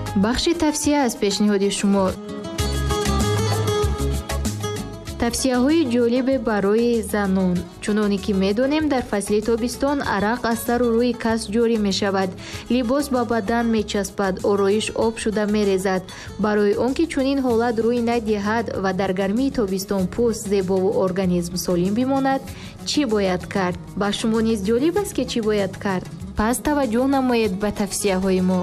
бахши тавсия аз пешниҳоди шумо. тавсияҳои ҷолибе барои занон. чуноне ки медонем, дар фасли тобистон арақ аз сару рӯи кас ҷорӣ мешавад, либос ба бадан мечаспад, ороиш об шуда мерезад. барои он ки чунин ҳолат рӯй надиҳад ва дар гармии тобистон пӯст зебову организм солим бимонад, чӣ бояд кард? ба шумо низ ҷолиб аст ки чӣ бояд кард? пас таваҷҷӯҳ намоед ба тавсияҳои мо.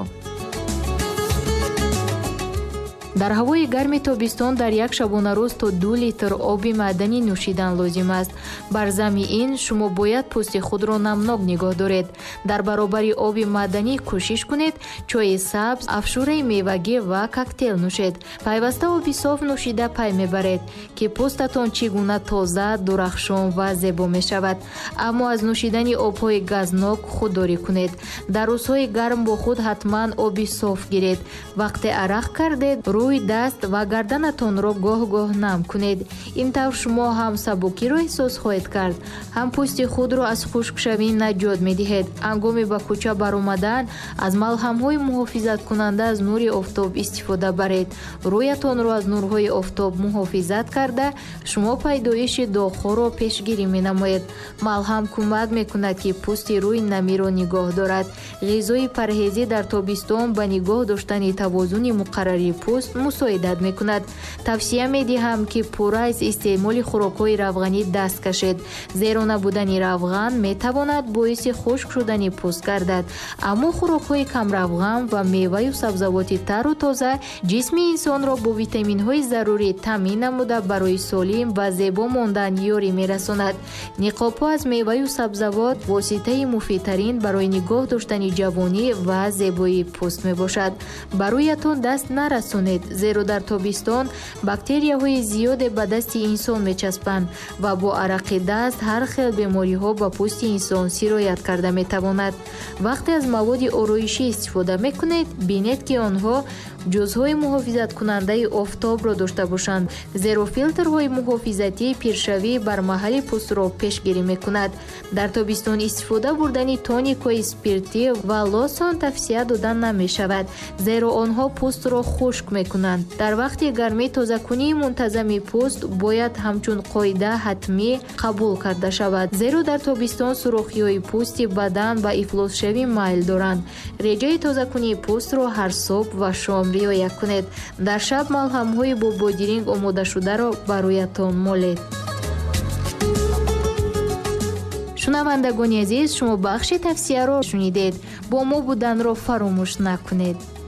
дар ҳавои гарми тобистон дар як шабонарӯз то 2 литр оби маъданӣ нӯшидан лозим аст. бар замми ин шумо бояд пӯсти худро намнок нигоҳ доред. дар баробари оби маъданӣ кӯшиш кунед чойи сабз, афшураи мевагӣ ва коктейл нӯшед. пайваста оби соф нӯшида пай мебаред ки пӯстатон чӣ гуна тоза, дурахшон ва зебо мешавад. аммо аз нӯшидани обҳои газнок худдорӣ кунед. дар рӯзҳои гарм бо худ ҳатман оби соф гиред. вақте арақ кардед, рӯй, даст ва гарданатонро гоҳ-гоҳ нам кунед. ин тавр шумо ҳам сабукиро эҳсос хоҳед кард, ҳам пӯсти худро аз хушкшавӣ наҷот медиҳед. ҳангоми ба кӯча баромадан аз малҳамҳои муҳофизаткунанда аз нури офтоб истифода баред. рӯятонро аз нурҳои офтоб муҳофизат карда, шумо пайдоиши доғҳоро пешгирӣ менамоед. малҳам кӯмак мекунад ки пӯсти рӯй намиро нигоҳ дорад. ғизои парҳезӣ дар тобистон ба нигоҳ доштани тавозуни муқаррари пӯст мусоидат мекунад. тавсия медиҳам ки пурра аз истеъмоли хӯрокҳои равғанӣ даст кашед, зеро набудани равған метавонад боиси хушк шудани пӯст гардад. аммо хӯрокҳои камравған ва меваю сабзавоти тару тоза ҷисми инсонро бо витаминҳои зарурӣ таъмин намуда барои солим ва зебо мондан ёрӣ мерасонад. ниқобҳо аз меваю сабзавот воситаи муфидтарин барои нигоҳ доштани ҷавонӣ ва зебоии пӯст мебошад. ба рӯятон даст нарасонед, зеро дар тобистон бактерияҳои зиёде ба дасти инсон мечаспанд ва бо арақи даст ҳар хел бемориҳо ба пӯсти инсон сироят карда метавонад. вақте аз маводи ороишӣ истифода мекунед, бинед ки онҳо ҷузъҳои муҳофизаткунандаи офтобро дошта бошанд, зеро филтрҳои муҳофизатии пиршавӣ бар маҳалли пӯстро пешгирӣ мекунад. дар тобистон истифода бурдани тоникҳои спиртӣ ва лосон тавсия дода намешавад, зеро онҳо пӯстро хушк мекунанд. дар вақти гармӣ тозакунии мунтазами пӯст бояд ҳамчун қоида ҳатмӣ қабул карда шавад, зеро дар тобистон сурохиҳои пӯсти бадан ба ифлосшавӣ майл доранд. реҷаи тозакунии пӯстро ҳар субҳ ва шом риоя кунед. дар шаб малҳамҳои бо бодиринг омодашударо ба рӯятон молед. шунавандагони азиз, шумо бахши тавсияро шунидед. бо мо буданро фаромӯш накунед.